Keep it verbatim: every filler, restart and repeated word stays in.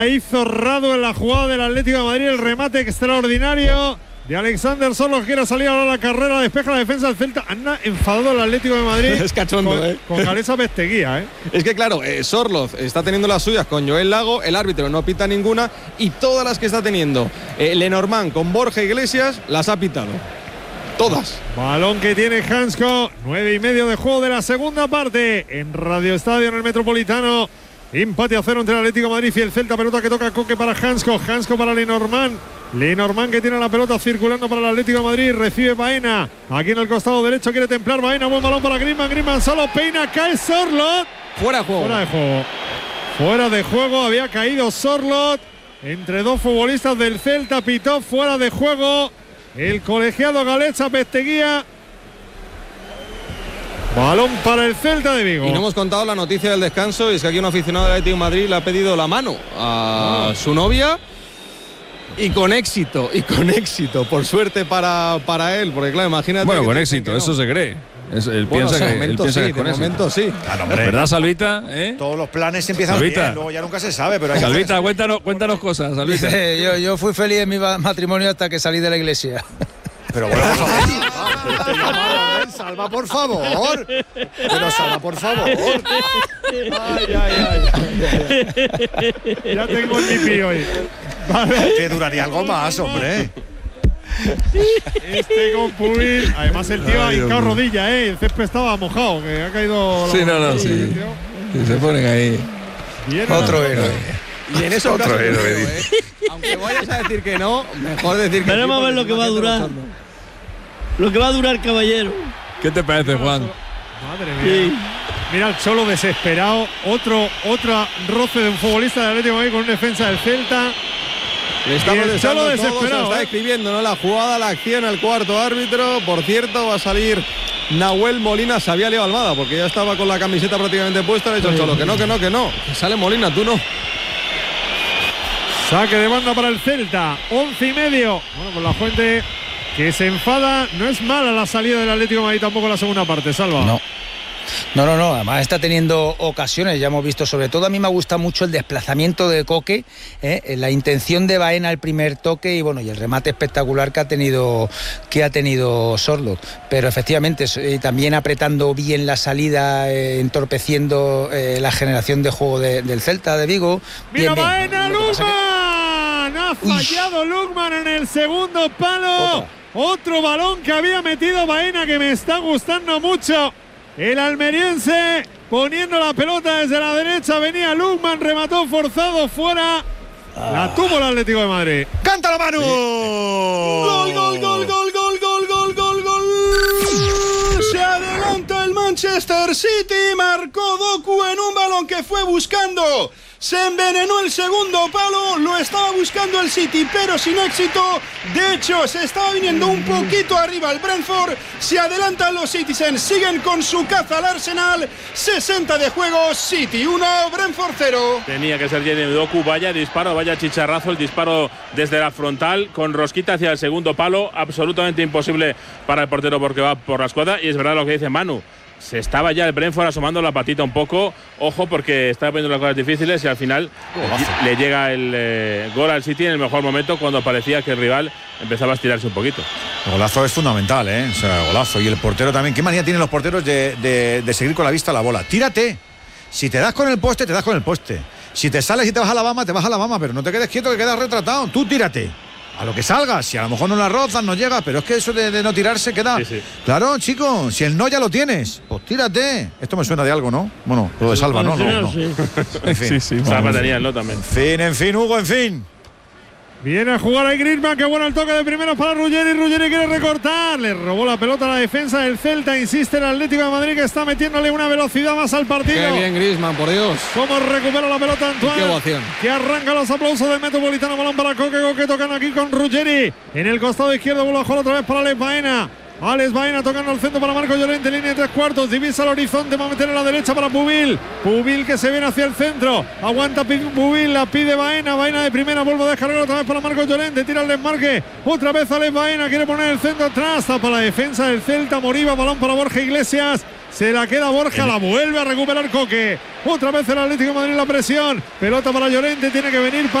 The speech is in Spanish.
Hizo Radu en la jugada del Atlético de Madrid, el remate extraordinario de Alexander Sorloth, quiere salir ahora a la carrera, despeja la defensa del Celta. Anda enfadado el Atlético de Madrid. Es cachondo, con, ¿eh? Con Calesa Besteguía, ¿eh? Es que claro, eh, Sorloth está teniendo las suyas con Joel Lago, el árbitro no pita ninguna y todas las que está teniendo eh, Lenormand con Borja Iglesias las ha pitado. Todas. Balón que tiene Hansko, nueve y medio de juego de la segunda parte en Radio Estadio en el Metropolitano. Empate a cero entre el Atlético de Madrid y el Celta. Pelota que toca Coque para Hansko. Hansko para Lenormand. Lenormand que tiene la pelota circulando para el Atlético de Madrid. Recibe Baena. Aquí en el costado derecho quiere templar Baena. Buen balón para Griezmann. Griezmann solo peina. Cae Sorloth. Fuera de juego. Fuera de juego. Fuera de juego. Había caído Sorloth. Entre dos futbolistas del Celta. Pitó fuera de juego el colegiado Calesa Besteguía. Balón para el Celta de Vigo. Y no hemos contado la noticia del descanso. Y es que aquí un aficionado del Atlético de Madrid le ha pedido la mano a oh. su novia. Y con éxito, y con éxito, por suerte para, para él. Porque claro, imagínate. Bueno, con éxito, no. Eso se cree. Es, él bueno, piensa que, momento, él piensa sí, que con de eso. momento sí. Claro, hombre. ¿Verdad, Salvita? ¿Eh? Todos los planes empiezan Salvita. bien, luego ya nunca se sabe. Pero hay Salvita, que... cuéntanos, cuéntanos cosas, Salvita. Dice, yo, yo fui feliz en mi matrimonio hasta que salí de la iglesia. Pero bueno, Salva, por favor. Pero Salva, por favor. Ay, ay, ay. Ya tengo el pipi hoy. Vale. Que duraría algo más, hombre. Este con Pubil. Además, el tío ha hincado rodilla, ¿eh? El césped estaba mojado, que ha caído. Sí, no, no, sí. Y se ponen ahí. Bien, otro héroe. Y en eso otro héroe. ¿eh? Aunque vayas a decir que no, mejor decir que veremos a ver lo que va a durar. Lo que va a durar, caballero. ¿Qué te parece, Juan? Madre mía. Sí. Mira el Cholo desesperado. Otro, otra roce de un futbolista del Atlético de Madrid con una defensa del Celta. Le estamos el Cholo desesperado. desesperado. Está ¿eh? escribiendo, ¿no? La jugada, la acción, el cuarto árbitro. Por cierto, va a salir Nahuel Molina. Se había liado Almada porque ya estaba con la camiseta prácticamente puesta. Le ha dicho el Cholo que no, que no, que no. Que sale Molina, tú no. Saque de banda para el Celta. Once y medio. Bueno, con la Fuente que se enfada. No es mala la salida del Atlético de Madrid tampoco en la segunda parte, Salva. No. No, no, no, además está teniendo ocasiones, ya hemos visto, sobre todo a mí me gusta mucho el desplazamiento de Coque, ¿eh? La intención de Baena al primer toque y bueno, y el remate espectacular que ha tenido que ha tenido Sorloth, pero efectivamente eh, también apretando bien la salida, eh, entorpeciendo eh, la generación de juego de, del Celta de Vigo. Mira bien, Baena, bien. Lukman, ha fallado Lukman en el segundo palo. Otra. Otro balón que había metido Baena que me está gustando mucho. El almeriense poniendo la pelota desde la derecha, venía Lukman, remató forzado fuera. Ah. La tuvo el Atlético de Madrid. ¡Canta la mano! Sí. ¡Gol, gol, gol, gol, gol, gol, gol, gol, gol! Se adelanta el Manchester City, marcó Doku en un balón que fue buscando. Se envenenó el segundo palo, lo estaba buscando el City, pero sin éxito. De hecho, se estaba viniendo un poquito arriba el Brentford. Se adelantan los Citizens, siguen con su caza al Arsenal. sesenta de juego, City uno, Brentford cero. Tenía que ser Jeremy Doku, vaya disparo, vaya chicharrazo, el disparo desde la frontal, con rosquita hacia el segundo palo. Absolutamente imposible para el portero porque va por la escuadra. Y es verdad lo que dice Manu. Se estaba ya el Brentford asomando la patita un poco. Ojo, porque estaba poniendo las cosas difíciles y al final oh, le llega el eh, gol al City en el mejor momento cuando parecía que el rival empezaba a estirarse un poquito. El golazo es fundamental, ¿eh? O sea, golazo. Y el portero también. ¿Qué manía tienen los porteros de, de, de seguir con la vista a la bola? Tírate. Si te das con el poste, te das con el poste. Si te sales y te vas a la bama, te vas a la bama. Pero no te quedes quieto, que quedas retratado. Tú tírate. A lo que salga, si a lo mejor no la rozas, no llega, pero es que eso de, de no tirarse queda. Sí, sí. Claro, chico, si el no ya lo tienes, pues tírate. Esto me suena de algo, ¿no? Bueno, lo de Salva, ¿no? no, no. Sí. En fin. Sí, sí, Salva tenía el no también. En fin, en fin, Hugo, en fin. Viene a jugar ahí Griezmann, qué bueno el toque de primero para Ruggeri. Ruggeri quiere recortar, le robó la pelota a la defensa del Celta. Insiste el Atlético de Madrid que está metiéndole una velocidad más al partido. Qué bien Griezmann, por Dios. Cómo recupera la pelota Antoine. Qué ovación. Que arranca los aplausos del Metropolitano. Balón para Coque, Coque tocan aquí con Ruggeri. En el costado izquierdo vuelve a jugar otra vez para Alex Baena. Alex Baena tocando el centro para Marco Llorente, línea de tres cuartos, divisa el horizonte, va a meter en la derecha para Pubil. Pubil que se viene hacia el centro, aguanta Pubil, la pide Baena, Baena de primera, vuelve a descargar otra vez para Marco Llorente, tira el desmarque, otra vez Alex Baena, quiere poner el centro atrás, para la defensa del Celta, Moriba, balón para Borja Iglesias. Se la queda Borja, la vuelve a recuperar Coque. Otra vez el Atlético de Madrid la presión. Pelota para Llorente, tiene que venir para